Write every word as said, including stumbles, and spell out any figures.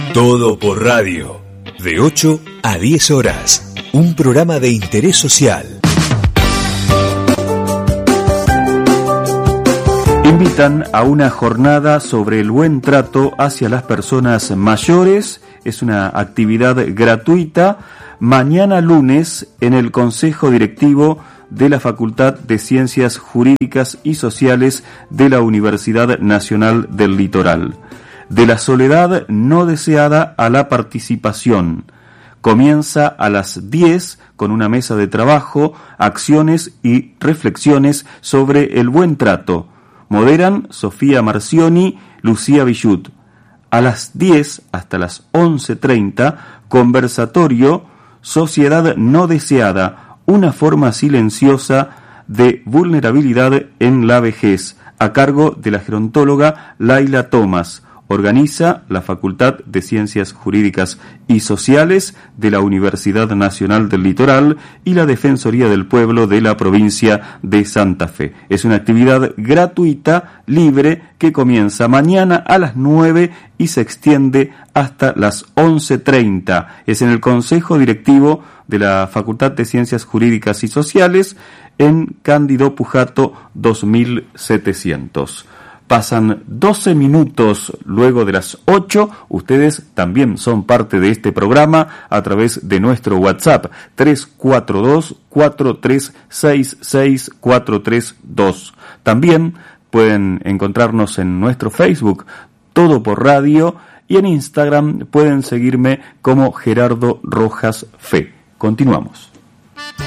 Todo por radio, de ocho a diez horas, un programa de interés social. Invitan a una jornada sobre el buen trato hacia las personas mayores. Es una actividad gratuita. Mañana lunes en el Consejo Directivo de la Facultad de Ciencias Jurídicas y Sociales de la Universidad Nacional del Litoral. De la soledad no deseada a la participación. Comienza a las diez con una mesa de trabajo, acciones y reflexiones sobre el buen trato. Moderan Sofía Marcioni, Lucía Villut. A las diez hasta las once treinta, conversatorio Sociedad no deseada, una forma silenciosa de vulnerabilidad en la vejez, a cargo de la gerontóloga Laila Thomas. Organiza la Facultad de Ciencias Jurídicas y Sociales de la Universidad Nacional del Litoral y la Defensoría del Pueblo de la provincia de Santa Fe. Es una actividad gratuita, libre, que comienza mañana a las nueve y se extiende hasta las once treinta. Es en el Consejo Directivo de la Facultad de Ciencias Jurídicas y Sociales en Cándido Pujato dos mil setecientos. Pasan doce minutos luego de las ocho. Ustedes también son parte de este programa a través de nuestro WhatsApp tres cuatro dos, cuatro tres seis seis, cuatro tres dos. También pueden encontrarnos en nuestro Facebook, Todo por Radio, y en Instagram pueden seguirme como Gerardo Rojas Fe. Continuamos.